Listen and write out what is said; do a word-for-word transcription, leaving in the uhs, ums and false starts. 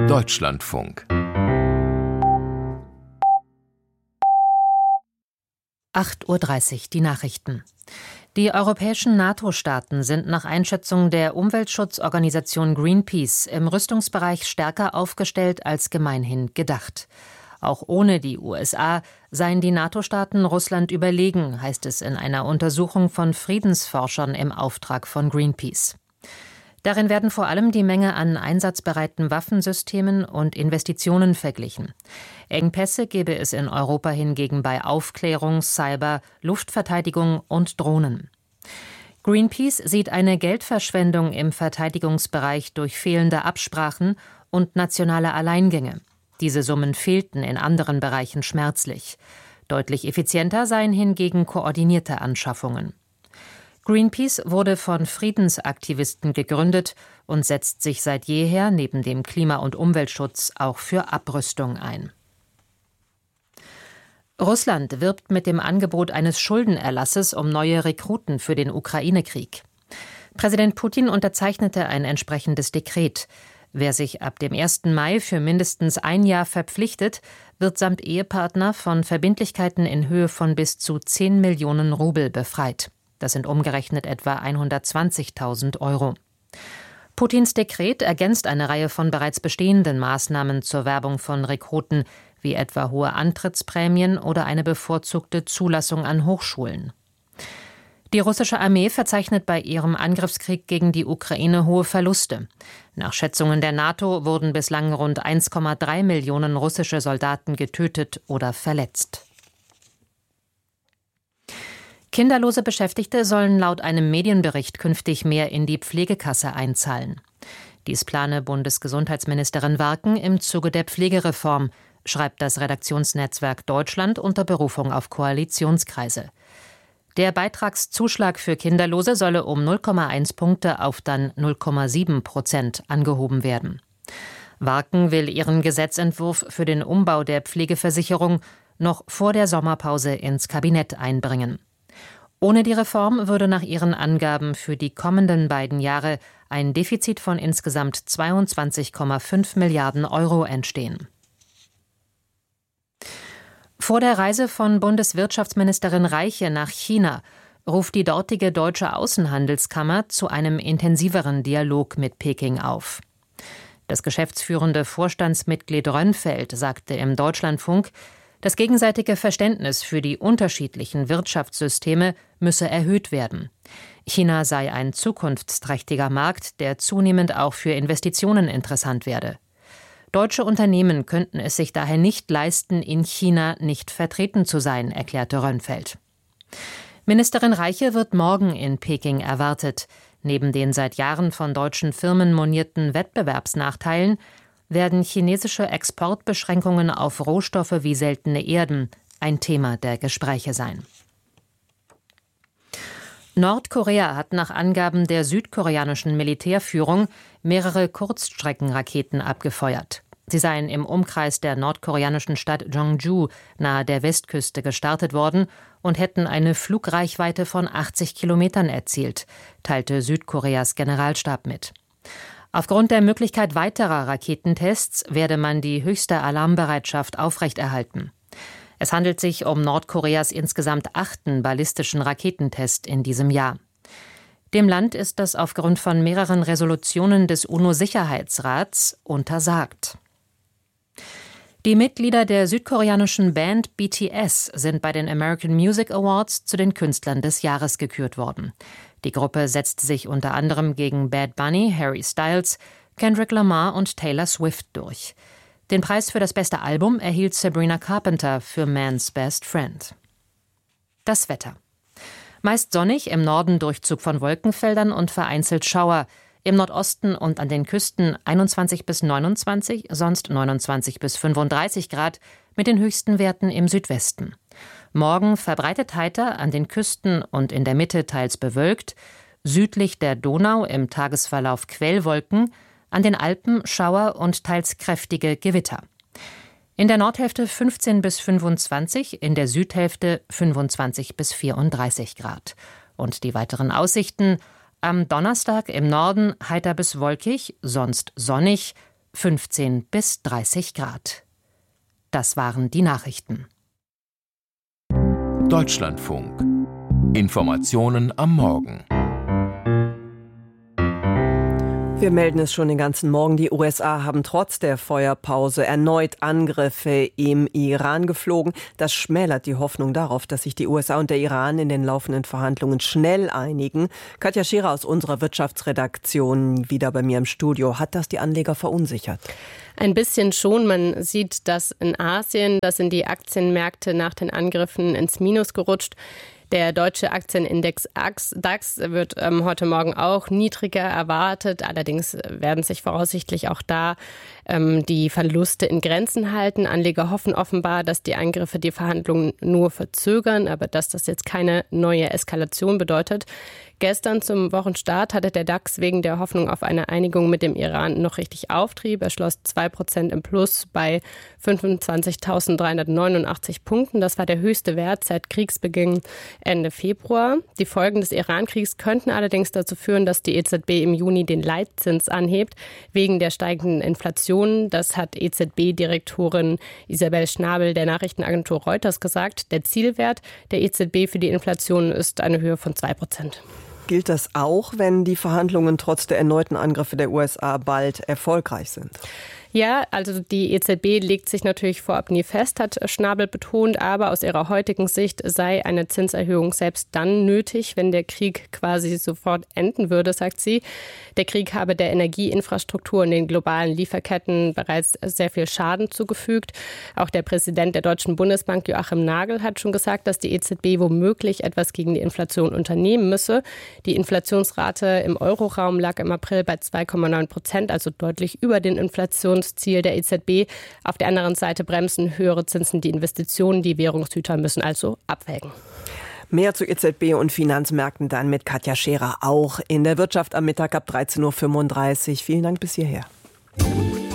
Deutschlandfunk. acht Uhr dreißig, die Nachrichten. Die europäischen NATO-Staaten sind nach Einschätzung der Umweltschutzorganisation Greenpeace im Rüstungsbereich stärker aufgestellt als gemeinhin gedacht. Auch ohne die U S A seien die NATO-Staaten Russland überlegen, heißt es in einer Untersuchung von Friedensforschern im Auftrag von Greenpeace. Darin werden vor allem die Menge an einsatzbereiten Waffensystemen und Investitionen verglichen. Engpässe gebe es in Europa hingegen bei Aufklärung, Cyber, Luftverteidigung und Drohnen. Greenpeace sieht eine Geldverschwendung im Verteidigungsbereich durch fehlende Absprachen und nationale Alleingänge. Diese Summen fehlten in anderen Bereichen schmerzlich. Deutlich effizienter seien hingegen koordinierte Anschaffungen. Greenpeace wurde von Friedensaktivisten gegründet und setzt sich seit jeher neben dem Klima- und Umweltschutz auch für Abrüstung ein. Russland wirbt mit dem Angebot eines Schuldenerlasses um neue Rekruten für den Ukraine-Krieg. Präsident Putin unterzeichnete ein entsprechendes Dekret. Wer sich ab dem ersten Mai für mindestens ein Jahr verpflichtet, wird samt Ehepartner von Verbindlichkeiten in Höhe von bis zu zehn Millionen Rubel befreit. Das sind umgerechnet etwa hundertzwanzigtausend Euro. Putins Dekret ergänzt eine Reihe von bereits bestehenden Maßnahmen zur Werbung von Rekruten, wie etwa hohe Antrittsprämien oder eine bevorzugte Zulassung an Hochschulen. Die russische Armee verzeichnet bei ihrem Angriffskrieg gegen die Ukraine hohe Verluste. Nach Schätzungen der NATO wurden bislang rund eins Komma drei Millionen russische Soldaten getötet oder verletzt. Kinderlose Beschäftigte sollen laut einem Medienbericht künftig mehr in die Pflegekasse einzahlen. Dies plane Bundesgesundheitsministerin Warken im Zuge der Pflegereform, schreibt das Redaktionsnetzwerk Deutschland unter Berufung auf Koalitionskreise. Der Beitragszuschlag für Kinderlose solle um null Komma eins Punkte auf dann null Komma sieben Prozent angehoben werden. Warken will ihren Gesetzentwurf für den Umbau der Pflegeversicherung noch vor der Sommerpause ins Kabinett einbringen. Ohne die Reform würde nach ihren Angaben für die kommenden beiden Jahre ein Defizit von insgesamt zweiundzwanzig Komma fünf Milliarden Euro entstehen. Vor der Reise von Bundeswirtschaftsministerin Reiche nach China ruft die dortige Deutsche Außenhandelskammer zu einem intensiveren Dialog mit Peking auf. Das geschäftsführende Vorstandsmitglied Rönnfeld sagte im Deutschlandfunk, das gegenseitige Verständnis für die unterschiedlichen Wirtschaftssysteme müsse erhöht werden. China sei ein zukunftsträchtiger Markt, der zunehmend auch für Investitionen interessant werde. Deutsche Unternehmen könnten es sich daher nicht leisten, in China nicht vertreten zu sein, erklärte Rönnfeld. Ministerin Reiche wird morgen in Peking erwartet. Neben den seit Jahren von deutschen Firmen monierten Wettbewerbsnachteilen werden chinesische Exportbeschränkungen auf Rohstoffe wie seltene Erden ein Thema der Gespräche sein. Nordkorea hat nach Angaben der südkoreanischen Militärführung mehrere Kurzstreckenraketen abgefeuert. Sie seien im Umkreis der nordkoreanischen Stadt Jeonju nahe der Westküste gestartet worden und hätten eine Flugreichweite von achtzig Kilometern erzielt, teilte Südkoreas Generalstab mit. Aufgrund der Möglichkeit weiterer Raketentests werde man die höchste Alarmbereitschaft aufrechterhalten. Es handelt sich um Nordkoreas insgesamt achten ballistischen Raketentest in diesem Jahr. Dem Land ist das aufgrund von mehreren Resolutionen des UNO-Sicherheitsrats untersagt. Die Mitglieder der südkoreanischen Band B T S sind bei den American Music Awards zu den Künstlern des Jahres gekürt worden. Die Gruppe setzte sich unter anderem gegen Bad Bunny, Harry Styles, Kendrick Lamar und Taylor Swift durch. Den Preis für das beste Album erhielt Sabrina Carpenter für Man's Best Friend. Das Wetter. Meist sonnig, im Norden Durchzug von Wolkenfeldern und vereinzelt Schauer. Im Nordosten und an den Küsten einundzwanzig bis neunundzwanzig, sonst neunundzwanzig bis fünfunddreißig Grad, mit den höchsten Werten im Südwesten. Morgen verbreitet heiter, an den Küsten und in der Mitte teils bewölkt, südlich der Donau im Tagesverlauf Quellwolken, an den Alpen Schauer und teils kräftige Gewitter. In der Nordhälfte fünfzehn bis fünfundzwanzig, in der Südhälfte fünfundzwanzig bis vierunddreißig Grad. Und die weiteren Aussichten: am Donnerstag im Norden heiter bis wolkig, sonst sonnig, fünfzehn bis dreißig Grad. Das waren die Nachrichten. Deutschlandfunk. Informationen am Morgen. Wir melden es schon den ganzen Morgen. Die U S A haben trotz der Feuerpause erneut Angriffe im Iran geflogen. Das schmälert die Hoffnung darauf, dass sich die U S A und der Iran in den laufenden Verhandlungen schnell einigen. Katja Scherer aus unserer Wirtschaftsredaktion wieder bei mir im Studio. Hat das die Anleger verunsichert? Ein bisschen schon. Man sieht das in Asien. Da sind die Aktienmärkte nach den Angriffen ins Minus gerutscht. Der deutsche Aktienindex DAX wird ähm, heute Morgen auch niedriger erwartet. Allerdings werden sich voraussichtlich auch da ähm, die Verluste in Grenzen halten. Anleger hoffen offenbar, dass die Angriffe die Verhandlungen nur verzögern, aber dass das jetzt keine neue Eskalation bedeutet. Gestern zum Wochenstart hatte der DAX wegen der Hoffnung auf eine Einigung mit dem Iran noch richtig Auftrieb. Er schloss zwei Prozent im Plus bei fünfundzwanzigtausenddreihundertneunundachtzig Punkten. Das war der höchste Wert seit Kriegsbeginn Ende Februar. Die Folgen des Iran-Kriegs könnten allerdings dazu führen, dass die E Z B im Juni den Leitzins anhebt, wegen der steigenden Inflation. Das hat E Z B-Direktorin Isabel Schnabel der Nachrichtenagentur Reuters gesagt. Der Zielwert der E Z B für die Inflation ist eine Höhe von zwei Prozent. Gilt das auch, wenn die Verhandlungen trotz der erneuten Angriffe der U S A bald erfolgreich sind? Ja, also die E Z B legt sich natürlich vorab nie fest, hat Schnabel betont, aber aus ihrer heutigen Sicht sei eine Zinserhöhung selbst dann nötig, wenn der Krieg quasi sofort enden würde, sagt sie. Der Krieg habe der Energieinfrastruktur und den globalen Lieferketten bereits sehr viel Schaden zugefügt. Auch der Präsident der Deutschen Bundesbank, Joachim Nagel, hat schon gesagt, dass die E Z B womöglich etwas gegen die Inflation unternehmen müsse. Die Inflationsrate im Euroraum lag im April bei zwei Komma neun Prozent, also deutlich über den Inflationsziel der E Z B. Auf der anderen Seite bremsen höhere Zinsen die Investitionen. Die Währungshüter müssen also abwägen. Mehr zu E Z B und Finanzmärkten dann mit Katja Scherer, auch in der Wirtschaft am Mittag ab dreizehn Uhr fünfunddreißig. Vielen Dank bis hierher.